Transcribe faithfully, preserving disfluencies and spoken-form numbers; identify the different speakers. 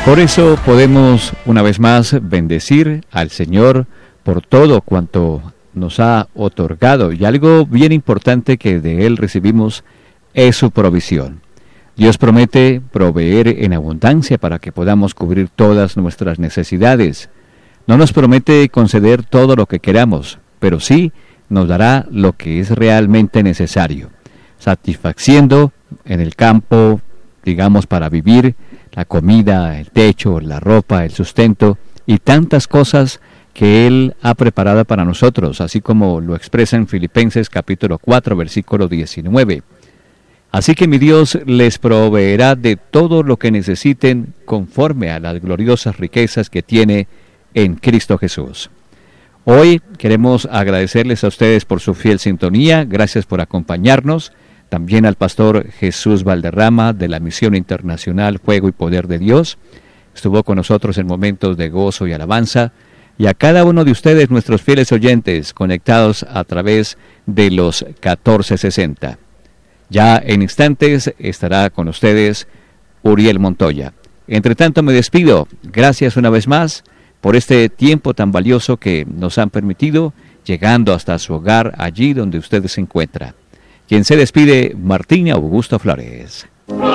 Speaker 1: Por eso podemos una vez más bendecir al Señor por todo cuanto nos ha otorgado, y algo bien importante que de Él recibimos es su provisión. Dios promete proveer en abundancia para que podamos cubrir todas nuestras necesidades. No nos promete conceder todo lo que queramos, pero sí nos dará lo que es realmente necesario, satisfaciendo en el campo, digamos, para vivir, la comida, el techo, la ropa, el sustento y tantas cosas que Él ha preparado para nosotros, así como lo expresa en Filipenses capítulo cuatro, versículo diecinueve. Así que mi Dios les proveerá de todo lo que necesiten conforme a las gloriosas riquezas que tiene en Cristo Jesús. Hoy queremos agradecerles a ustedes por su fiel sintonía, gracias por acompañarnos, también al pastor Jesús Valderrama de la Misión Internacional Fuego y Poder de Dios, estuvo con nosotros en momentos de gozo y alabanza, y a cada uno de ustedes, nuestros fieles oyentes, conectados a través de los catorce sesenta. Ya en instantes estará con ustedes Uriel Montoya. Entre tanto me despido, gracias una vez más por este tiempo tan valioso que nos han permitido, llegando hasta su hogar, allí donde usted se encuentra. Quien se despide, Martín Augusto Flores.